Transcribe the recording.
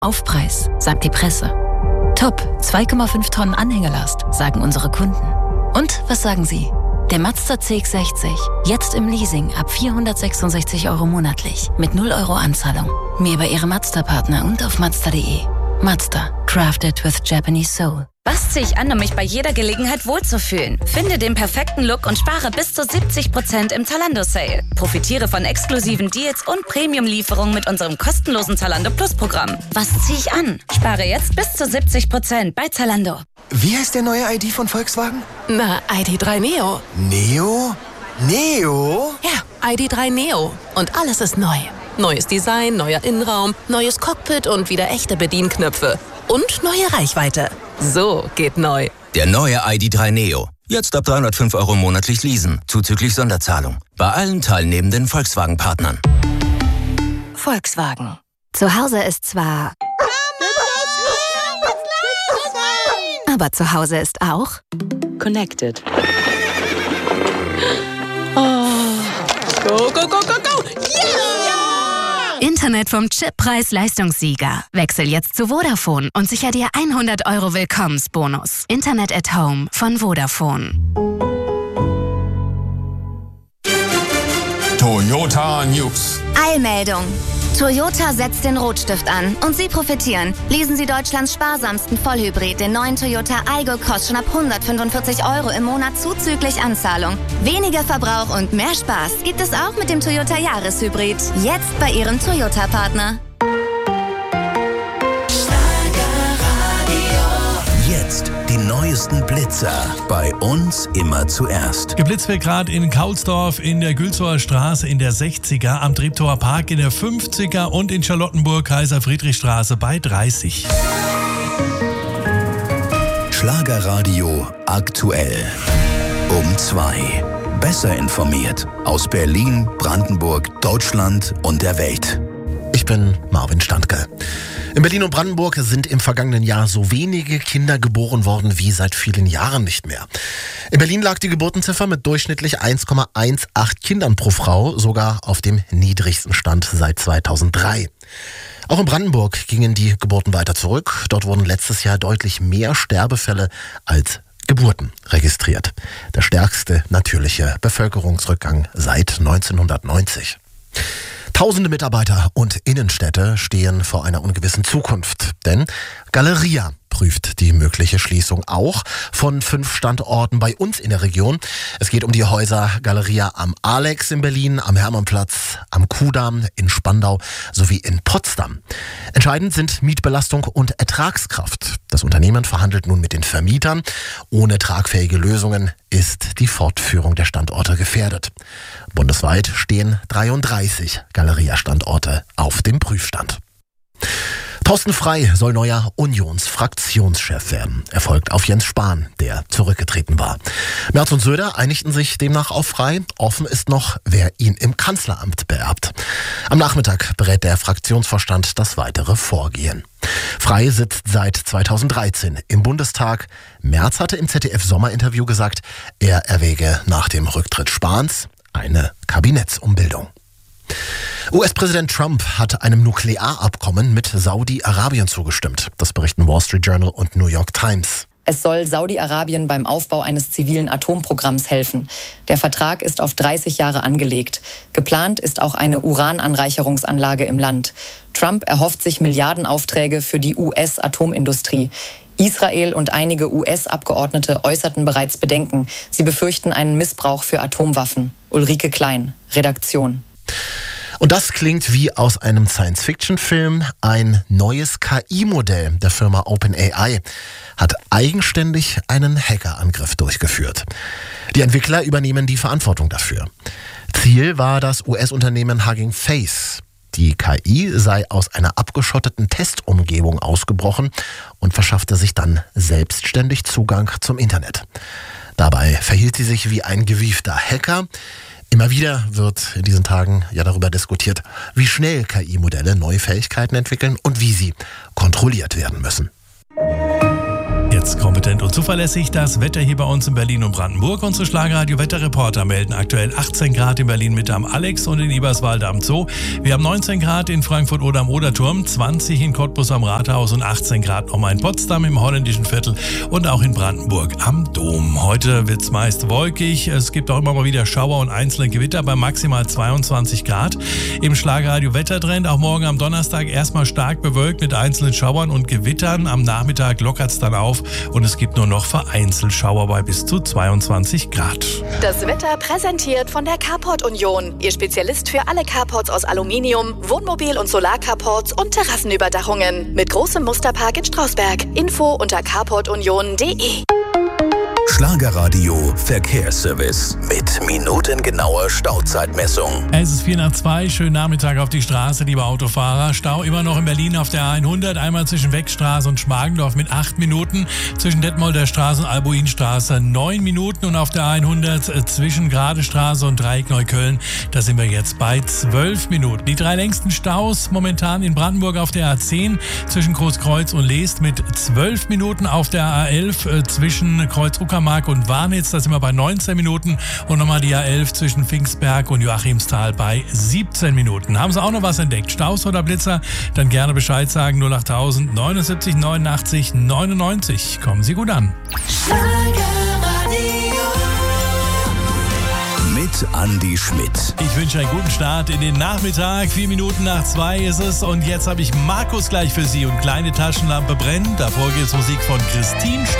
Aufpreis, sagt die Presse. Top, 2,5 Tonnen Anhängelast, sagen unsere Kunden. Und was sagen Sie? Der Mazda CX-60, jetzt im Leasing ab 466 € monatlich, mit 0 € Anzahlung. Mehr bei Ihrem Mazda-Partner und auf Mazda.de. Mazda, crafted with Japanese soul. Was ziehe ich an, um mich bei jeder Gelegenheit wohlzufühlen? Finde den perfekten Look und spare bis zu 70% im Zalando-Sale. Profitiere von exklusiven Deals und Premium-Lieferungen mit unserem kostenlosen Zalando Plus-Programm. Was ziehe ich an? Spare jetzt bis zu 70% bei Zalando. Wie heißt der neue ID von Volkswagen? Na, ID.3 Neo. Neo? Neo? Ja, ID.3 Neo. Und alles ist neu. Neues Design, neuer Innenraum, neues Cockpit und wieder echte Bedienknöpfe. Und neue Reichweite. So geht neu. Der neue ID.3 Neo. Jetzt ab 305 € monatlich leasen, zuzüglich Sonderzahlung. Bei allen teilnehmenden Volkswagen-Partnern. Volkswagen. Zu Hause ist zwar... Aber zu Hause ist auch... Connected. Oh. Go, go, go, go, go! Yeah! Internet vom Chip-Preis-Leistungssieger. Wechsel jetzt zu Vodafone und sicher dir 100 € Willkommensbonus. Internet at Home von Vodafone. Toyota News. Eilmeldung. Toyota setzt den Rotstift an und Sie profitieren. Leasen Sie Deutschlands sparsamsten Vollhybrid, den neuen Toyota Aygo, kostet schon ab 145 € im Monat zuzüglich Anzahlung. Weniger Verbrauch und mehr Spaß gibt es auch mit dem Toyota Jahreshybrid. Jetzt bei Ihrem Toyota-Partner. Jetzt die neuesten Blitzer. Bei uns immer zuerst. Geblitzt wird gerade in Kaulsdorf in der Gülzower Straße in der 60er, am Treptower Park in der 50er und in Charlottenburg Kaiser-Friedrich-Straße bei 30. Schlagerradio aktuell. Um 2. Besser informiert. Aus Berlin, Brandenburg, Deutschland und der Welt. Ich bin Marvin Standke. In Berlin und Brandenburg sind im vergangenen Jahr so wenige Kinder geboren worden wie seit vielen Jahren nicht mehr. In Berlin lag die Geburtenziffer mit durchschnittlich 1,18 Kindern pro Frau sogar auf dem niedrigsten Stand seit 2003. Auch in Brandenburg gingen die Geburten weiter zurück. Dort wurden letztes Jahr deutlich mehr Sterbefälle als Geburten registriert. Der stärkste natürliche Bevölkerungsrückgang seit 1990. Tausende Mitarbeiter und Innenstädte stehen vor einer ungewissen Zukunft. Denn Galeria prüft die mögliche Schließung auch von 5 Standorten bei uns in der Region. Es geht um die Häuser Galeria am Alex in Berlin, am Hermannplatz, am Kudamm, in Spandau sowie in Potsdam. Entscheidend sind Mietbelastung und Ertragskraft. Das Unternehmen verhandelt nun mit den Vermietern. Ohne tragfähige Lösungen ist die Fortführung der Standorte gefährdet. Bundesweit stehen 33 Galeria-Standorte auf dem Prüfstand. Thorsten Frey soll neuer Unionsfraktionschef werden. Er folgt auf Jens Spahn, der zurückgetreten war. Merz und Söder einigten sich demnach auf Frey. Offen ist noch, wer ihn im Kanzleramt beerbt. Am Nachmittag berät der Fraktionsvorstand das weitere Vorgehen. Frey sitzt seit 2013 im Bundestag. Merz hatte im ZDF-Sommerinterview gesagt, er erwäge nach dem Rücktritt Spahns eine Kabinettsumbildung. US-Präsident Trump hat einem Nuklearabkommen mit Saudi-Arabien zugestimmt. Das berichten Wall Street Journal und New York Times. Es soll Saudi-Arabien beim Aufbau eines zivilen Atomprogramms helfen. Der Vertrag ist auf 30 Jahre angelegt. Geplant ist auch eine Urananreicherungsanlage im Land. Trump erhofft sich Milliardenaufträge für die US-Atomindustrie. Israel und einige US-Abgeordnete äußerten bereits Bedenken. Sie befürchten einen Missbrauch für Atomwaffen. Ulrike Klein, Redaktion. Und das klingt wie aus einem Science-Fiction-Film. Ein neues KI-Modell der Firma OpenAI hat eigenständig einen Hackerangriff durchgeführt. Die Entwickler übernehmen die Verantwortung dafür. Ziel war das US-Unternehmen Hugging Face. Die KI sei aus einer abgeschotteten Testumgebung ausgebrochen und verschaffte sich dann selbstständig Zugang zum Internet. Dabei verhielt sie sich wie ein gewiefter Hacker. Immer wieder wird in diesen Tagen ja darüber diskutiert, wie schnell KI-Modelle neue Fähigkeiten entwickeln und wie sie kontrolliert werden müssen. Jetzt kompetent und zuverlässig das Wetter hier bei uns in Berlin und Brandenburg. Unsere Schlagerradio-Wetterreporter melden aktuell 18 Grad in Berlin-Mitte am Alex und in Eberswalde am Zoo. Wir haben 19 Grad in Frankfurt oder am Oderturm, 20 in Cottbus am Rathaus und 18 Grad nochmal in Potsdam im holländischen Viertel und auch in Brandenburg am Dom. Heute wird es meist wolkig. Es gibt auch immer mal wieder Schauer und einzelne Gewitter bei maximal 22 Grad. Im Schlagerradio-Wettertrend auch morgen am Donnerstag erstmal stark bewölkt mit einzelnen Schauern und Gewittern. Am Nachmittag lockert es dann auf und es gibt nur noch vereinzelt Schauer bei bis zu 22 Grad. Das Wetter präsentiert von der Carport Union. Ihr Spezialist für alle Carports aus Aluminium, Wohnmobil- und Solarcarports und Terrassenüberdachungen. Mit großem Musterpark in Strausberg. Info unter carportunion.de. Schlagerradio Verkehrsservice mit minutengenauer Stauzeitmessung. Es ist 1:04, schönen Nachmittag auf die Straße, liebe Autofahrer. Stau immer noch in Berlin auf der A100, einmal zwischen Weckstraße und Schmargendorf mit 8 Minuten, zwischen Detmolder Straße und Albuinstraße 9 Minuten und auf der A100 zwischen Gradestraße und Dreieck Neukölln, da sind wir jetzt bei 12 Minuten. Die 3 längsten Staus momentan in Brandenburg auf der A10 zwischen Großkreuz und Leest mit 12 Minuten, auf der A11 zwischen Kreuz-Uckermark und Warnitz, da sind wir bei 19 Minuten und nochmal die A11 zwischen Pfingstberg und Joachimsthal bei 17 Minuten. Haben Sie auch noch was entdeckt? Staus oder Blitzer? Dann gerne Bescheid sagen, 08000 79 89 99. Kommen Sie gut an. Mit Andi Schmidt. Ich wünsche einen guten Start in den Nachmittag. 4 Minuten nach 2 ist es und jetzt habe ich Markus gleich für Sie und Kleine Taschenlampe brennt. Davor gibt es Musik von Christine Stahl.